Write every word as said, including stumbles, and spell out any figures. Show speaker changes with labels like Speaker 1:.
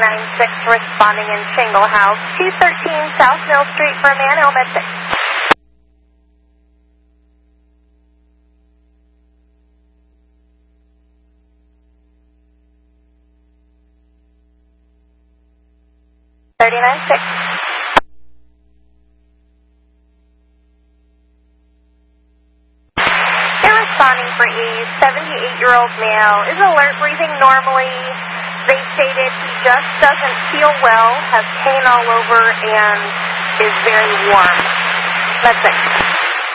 Speaker 1: nine six responding in Shingle House, two thirteen South Mill Street for a man, Elmed six. thirty-nine six. They're responding for a seventy-eight-year-old male. Is alert, breathing normally. They stated he just doesn't feel well, has pain all over, and is very warm. That's it.